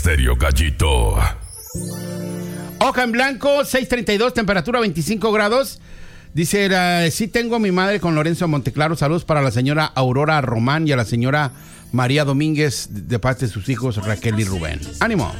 Estéreo Gallito. Hoja en blanco, 6:32, temperatura 25 grados. Dice, sí tengo a mi madre con Lorenzo Monteclaro. Saludos para la señora Aurora Román y a la señora María Domínguez de parte de sus hijos Raquel y Rubén. ¡Ánimo!